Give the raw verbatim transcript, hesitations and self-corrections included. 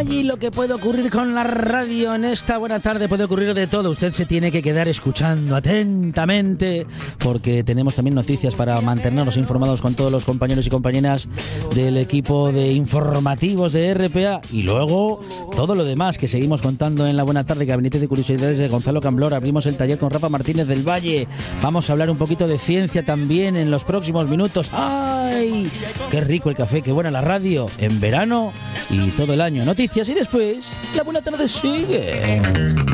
allí lo que puede ocurrir con la radio en esta buena tarde. Puede ocurrir de todo. Usted se tiene que quedar escuchando atentamente porque tenemos también noticias para mantenernos informados con todos los compañeros y compañeras del equipo de informativos de R P A. Y luego todo lo demás que seguimos contando en la buena tarde. Gabinete de Curiosidades de Gonzalo Camblor. Abrimos el taller con Rafa Martínez del Valle. Vamos a hablar un poquito de ciencia también en los próximos minutos. ¡Ay! ¡Qué rico el café! ¡Qué buena la radio! En verano y todo el año. Noticias y después la buena tarde sigue.